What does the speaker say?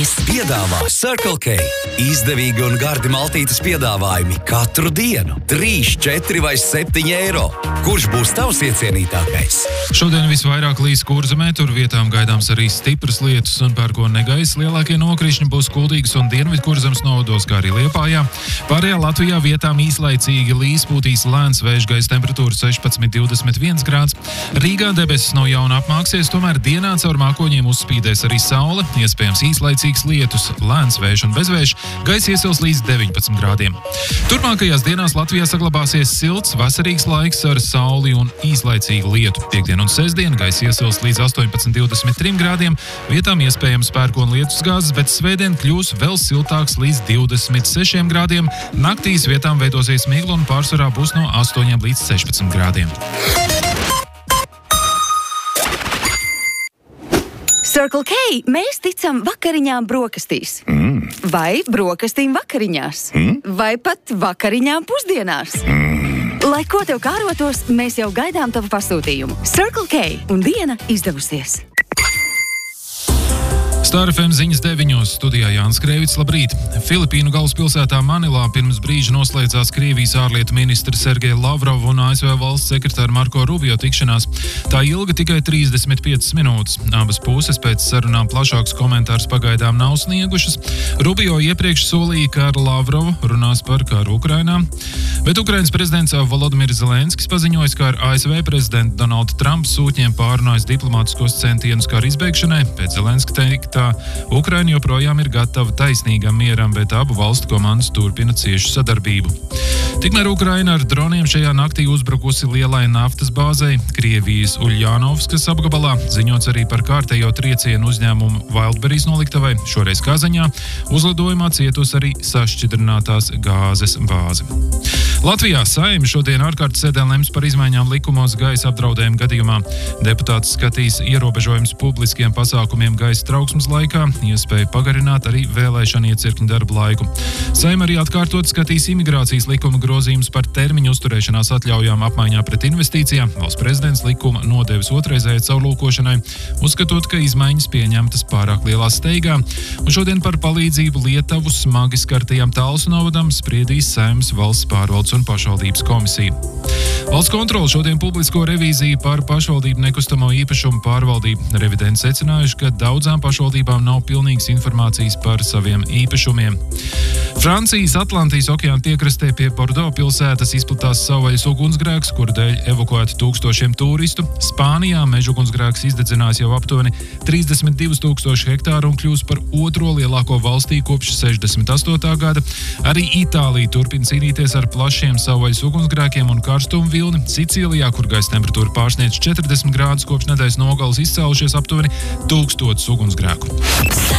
Viesi piedāvā Circle K. Izdevīgi un gardi maltītes piedāvājumi katru dienu. 3, 4 vai 7 eiro. Kurš būs tavs iecienītākais? Šodien visvairāk līs Kurzemē, tur vietām gaidāms arī stipras lietus un pērkona negaiss. Lielākie nokrišņi būs Kuldīgas un Dienvidkurzemes novados, kā arī Liepājā. Pārējā Latvijā vietām īslaicīgi līs, pūtīs lēns vējš, gaisa temperatūra 16–21 grāds. Rīgā debesis no jauna apmāksies, tomēr dienā caur mākoņiem uzspīdēs arī saule, iespējams īslaicīgs lietus, lēns vējš un bezvējš, gaisa iesils līdz 19 grādiem. Turpmākajās dienās Latvijā saglabāsies silts, vasarīgs laiks ar sauli un īslaicīgu lietu. Piektdien un sestdien gaisa iesils līdz 18–23 grādiem, vietām iespējams pērkona lietusgāzes, bet svētdien kļūs vēl siltāks līdz 26 grādiem. Naktīs vietām veidosies migla un pārsvarā būs no 8 līdz 16 grādiem. Circle K mēs ticam vakariņām brokastīs. Vai brokastīm vakariņās. Vai pat vakariņām pusdienās. Lai ko tev kārotos, mēs jau gaidām tavu pasūtījumu. Circle K un diena izdevusies. Star FM ziņas 9. Studijā Jānis Krēvits, labrīt. Filipīnu galvaspilsētā Manilā pirms brīža noslēdzās Krievijas ārlietu ministra Sergeja Lavrova un ASV valsts sekretāra Marko Rubio tikšanās. Tā ilga tikai 35 minūtes. Abas puses pēc sarunām plašāks komentārs pagaidām nav sniegušas. Rubio iepriekš solīja, ka ar Lavrovu runās par karu Ukrainā, bet Ukrainas prezidents Volodimirs Zelenskis paziņojis, ka ar ASV prezidentu Donaldu Trumpu sūtņiem pārunājis diplomātiskos centienus kara izbeigšanai. Pēc Zelenska teiktā, Ukraina joprojām ir gatava taisnīgam mieram, bet abu valstu komandas turpina ciešu sadarbību. Tikmēr Ukraina ar droniem šajā naktī uzbrukusi lielai naftas bāzei Krievijas Uļjanovskas apgabalā, ziņots arī par kārtējo triecienu uzņēmumu Wildberries noliktavai, šoreiz Kazaņā. Uzlidojumā cietus arī sašķidrinātās gāzes bāze. Latvijā Saeima šodien ārkārtas sēdē lems par izmaiņām likumos gaisa apdraudējuma gadījumā. Deputāts skatīs ierobežojums publiskiem pasākumiem gaisa trauksmes laikā, iespēja pagarināt arī vēlēšanu iecirkņu darba laiku. Saeima arī atkārtot skatīs imigrācijas likuma grozījumus par termiņu uzturēšanās atļaujām apmaiņā pret investīcijām. Valsts prezidents likuma nodevis otrreizējai caurlūkošanai, uzskatot, ka izmaiņas pieņemtas pārāk lielā steigā. Un šodien par palīdzību Lietuvu smagi skartajām Talsu novadam spriedīs Saeimas valsts pārvaldes un pašvaldības komisija. Valsts kontrole šodien publisko revīziju par pašvaldību nekustamo īpašumu pārvaldību. Revidenti secinājuši, ka daudzām pašvaldībām nav pilnīgas informācijas par saviem īpašumiem. Francijas Atlantijas okeāna piekrastē pie Bordeaux pilsētas izplatās savvaļas ugunsgrēks, kura dēļ evakuēti tūkstošiem turistu. Spānijā meža ugunsgrēks izdedzinās jau aptuveni 32,000 hektāru un kļūs par otro lielāko valstī kopš 68. gada. Arī Itālija turpina cīnīties ar plašiem savvaļas ugunsgrēkiem un karstumu vilni. Sicīlijā, kur gaisa temperatūra pārsniedz 40 grādus kopš nedēļas nogalas, izcēlušies aptuveni 1000 ugunsgrēku.